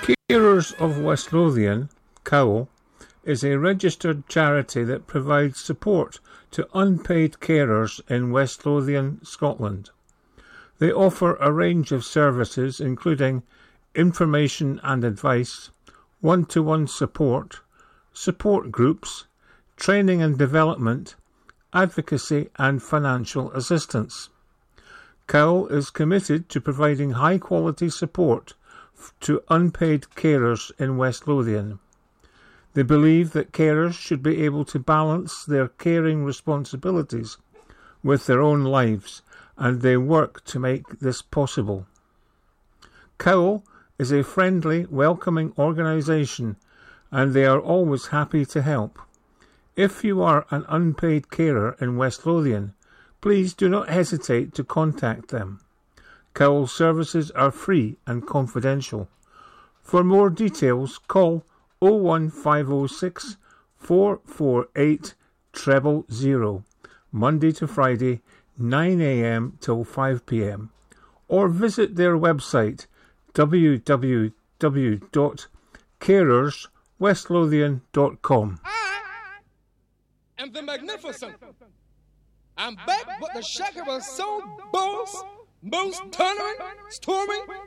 Carers of West Lothian, COWL, is a registered charity that provides support to unpaid carers in West Lothian, Scotland. They offer a range of services including information and advice, one-to-one support, support groups, training and development, advocacy and financial assistance. COWL is committed to providing high-quality support to unpaid carers in West Lothian. They believe that carers should be able to balance their caring responsibilities with their own lives, and they work to make this possible. COWL is a friendly, welcoming organisation, and they are always happy to help. If you are an unpaid carer in West Lothian, please do not hesitate to contact them. COWL services are free and confidential. For more details, call 01506 448 000, Monday to Friday, 9 a.m. till 5 p.m, or visit their website www.carerswestlothian.com. And the magnificent. I'm back, but the shaker was so boss, most thundering, storming,